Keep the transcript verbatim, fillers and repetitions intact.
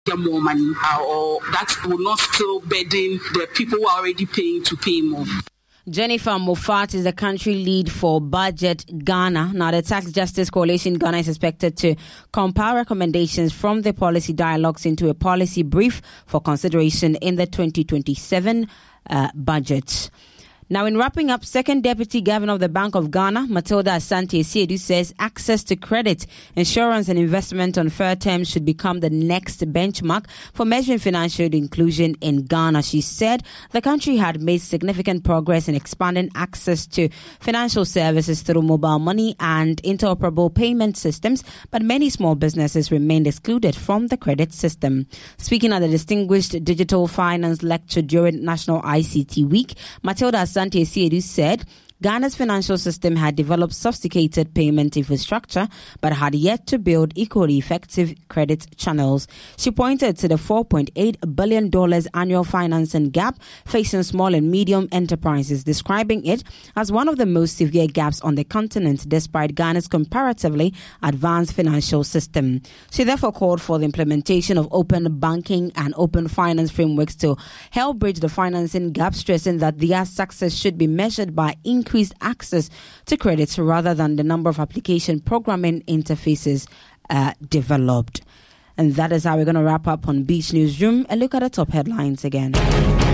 get more money, uh, or that will not still burden the people who are already paying to pay more. Jennifer Mofat is the country lead for Budget Ghana. Now, the Tax Justice Coalition Ghana is expected to compile recommendations from the policy dialogues into a policy brief for consideration in the twenty twenty-seven uh, budget. Now, in wrapping up, Second Deputy Governor of the Bank of Ghana, Matilda Asante-Asiedu, says access to credit, insurance and investment on fair terms should become the next benchmark for measuring financial inclusion in Ghana. She said the country had made significant progress in expanding access to financial services through mobile money and interoperable payment systems, but many small businesses remained excluded from the credit system. Speaking at the Distinguished Digital Finance Lecture during National I C T Week, Matilda Asante Asante-Asiedu said Ghana's financial system had developed sophisticated payment infrastructure but had yet to build equally effective credit channels. She pointed to the four point eight billion dollars annual financing gap facing small and medium enterprises, describing it as one of the most severe gaps on the continent despite Ghana's comparatively advanced financial system. She therefore called for the implementation of open banking and open finance frameworks to help bridge the financing gap, stressing that their success should be measured by increased increased access to credits rather than the number of application programming interfaces uh, developed. And that is how we're going to wrap up on Beach Newsroom. A look at the top headlines again.